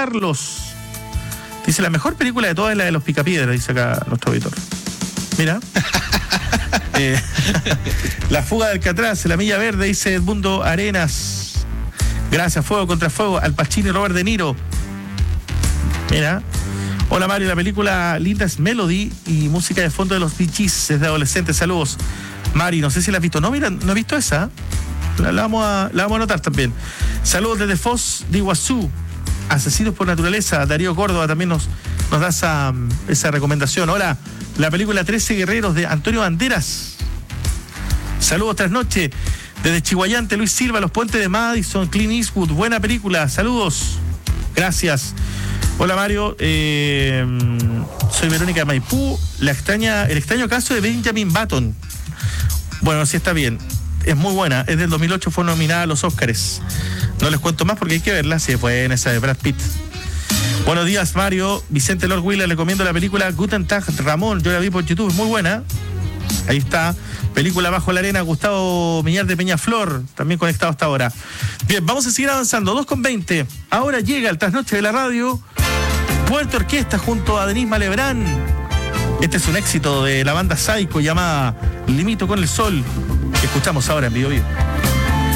Carlos. Dice, la mejor película de todas es la de los Picapiedras, dice acá nuestro auditor. Mira. La fuga del Alcatraz, La milla verde, dice Edmundo Arenas. Gracias, Fuego contra Fuego, Al Pacino y Robert De Niro. Mira. Hola Mario, la película linda es Melody y música de fondo de los Bee Gees, es de adolescentes. Saludos. Mari, no sé si la has visto. No, mira, no he visto esa. La vamos a anotar también. Saludos desde Foz de Iguazú. Asesinos por Naturaleza. Darío Córdoba también nos da esa recomendación. Hola, la película 13 Guerreros de Antonio Banderas. Saludos tras noche. Desde Chihuayante, Luis Silva, Los Puentes de Madison, Clint Eastwood. Buena película. Saludos. Gracias. Hola Mario, soy Verónica de Maipú. El extraño caso de Benjamin Button. Bueno, sí está bien. Es muy buena. Es del 2008, fue nominada a los Óscares. No les cuento más porque hay que verla. Sí, fue en esa de Brad Pitt. Buenos días, Mario. Vicente Lord Wheeler, le recomiendo la película Guten Tag, Ramón. Yo la vi por YouTube, es muy buena. Ahí está. Película Bajo la Arena, Gustavo Miñar de Peñaflor, también conectado hasta ahora. Bien, vamos a seguir avanzando. 2:20. Ahora llega el trasnoche de la radio. Puerto Orquesta junto a Denise Malebrán. Este es un éxito de la banda Psycho llamada Limito con el Sol, que escuchamos ahora en Vivo Vivo.